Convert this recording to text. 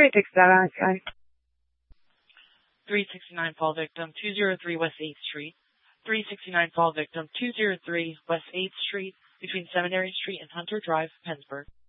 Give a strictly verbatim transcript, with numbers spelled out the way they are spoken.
three sixty-nine, three sixty-nine fall victim, two oh three West eighth Street. three sixty-nine fall victim, two oh three West eighth Street, between Seminary Street and Hunter Drive, Pennsburg.